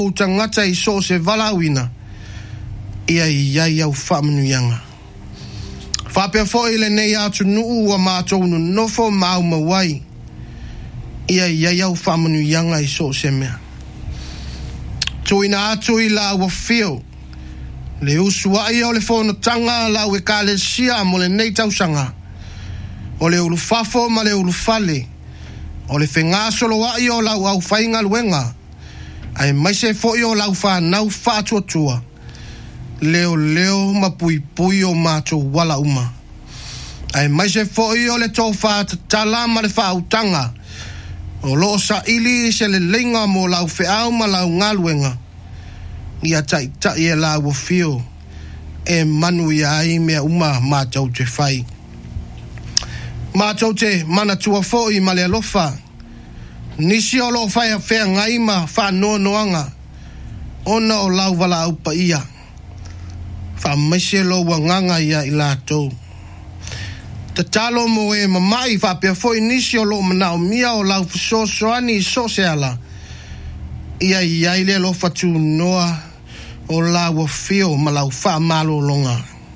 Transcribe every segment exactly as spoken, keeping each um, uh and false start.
o tangata i so se valawina ia ia ia u whamanuianga. Whapea fo ile nei atu nuu wa mātou nu nofo mau mawai ia ia ia u whamanuianga i so se mea. Tuina atu i la ua fio le usua ia o le fono tanga la ue ka le sia mo le nei tausanga o le ulu fafo ma le ulu fale o le whenga solo wa ia o lau au whainga luenga ai maise fo i o lau whanau whātua tua leo leo ma pui pui o mātou wala uma ai maise fo i o le tō whātala ma le whautanga o loo sa ili se le lenga mo lau wheau ma lau ngaluenga ia tai tai e la ua fio e manu ia ai mea uma mātou te whai. Mātou te mana tua foi ma le alofa nisi o lo whai a whea ngai ma wha noa noanga ona o lau wala upa ia wha maise lo wa nganga ia i lātou. Ta talo mo e mamai wha pia foi nisi o lo manao mia o lau fiso soani i so se ala ia ia ile lo fatu noa o la wa fio ma lau wha malo longa.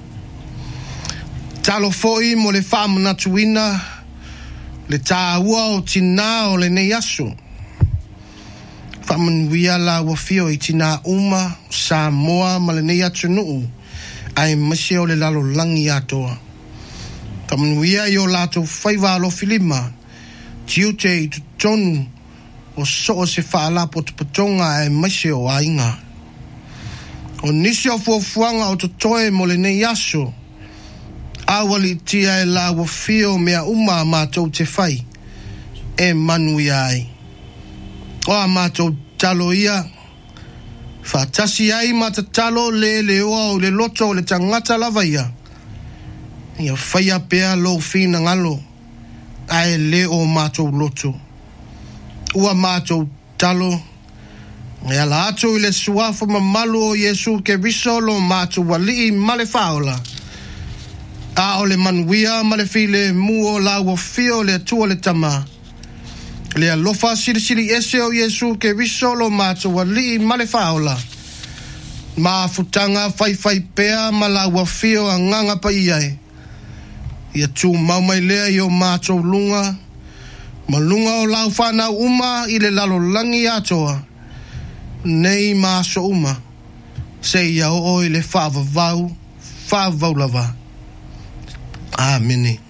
Talo foi mo le wha manatuina le tā ua o tina o le nei aso. Wha manuia la wa fio i tina uma sa moa ma le nei atu nuu ai masi o le lalo langi atoa. Wha manuia i o lato whaiva alo filima tiu te i tutonu o so o se wha alapo te patonga ai masi o ainga. O nisi o fuafuanga o totoe mo le nei aso awali tia e la wa fio mea uma mātou te whai e manui ai o a mātou talo ia whatasi ai mata talo le le oa o le loto o le tangata lava ia ia whaia pea lo fina ngalo ai le o mātou loto ua mātou talo e ala atu i le suafu mamalu o Yesu ke viso lo mātou wali i male faola a o le manuia ma le file mu o la ua fio le atua le tama le alofa siri siri ese o Yesu ke viso lo mātou wali i male faola ma futanga fai fai pea ma la ua fio a nganga pa iai ia tu maumai lea i o mātou lunga ma lunga o lau whana uma i le lalo langi atoa nei maso uma se ia o i le whaavavau whaavau lava. Amene.